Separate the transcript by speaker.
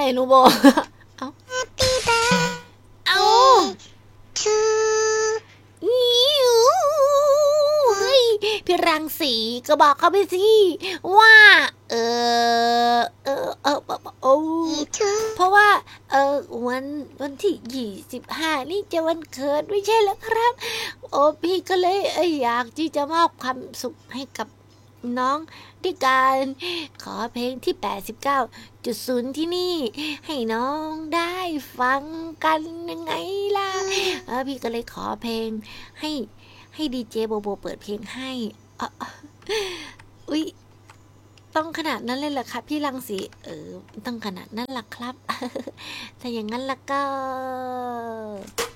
Speaker 1: หนูโบเอาเอาเฮ้ยพี่รังสีก็บอกเขาไปสิว่าโอ้เพราะว่าวันที่25นี่จะวันเกิดไม่ใช่เหรอครับโอ้พี่ก็เลยอยากที่จะมอบความสุขให้กับน้องด้วยการขอเพลงที่89.0ที่นี่ให้น้องได้ฟังกันยังไงล่ะพี่ก็เลยขอเพลงให้ดีเจโบโบเปิดเพลงให้อุ๊ยต้องขนาดนั้นเลยเหรอครับพี่รังสีต้องขนาดนั้นล่ะครับถ้าอย่างนั้นล่ะก็